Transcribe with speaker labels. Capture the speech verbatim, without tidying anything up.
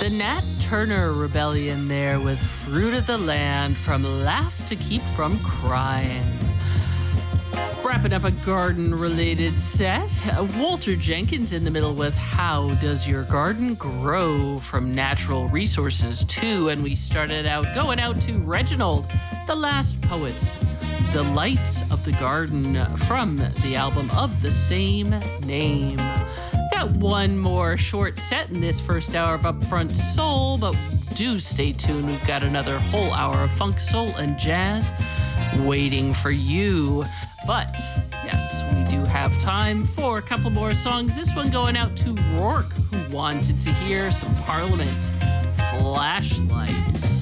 Speaker 1: the Nat Turner Rebellion there with Fruit of the Land from Laugh to Keep from Crying. Wrapping up a garden-related set, Walter Jenkins in the middle with How Does Your Garden Grow from Natural Resources two. And we started out going out to Reginald, The Last Poets, Delights of the Garden from the album of the same name. Got one more short set in this first hour of Upfront Soul, but do stay tuned. We've got another whole hour of funk, soul, and jazz waiting for you. But yes, we do have time for a couple more songs. This one going out to Rourke, who wanted to hear some Parliament Flashlight.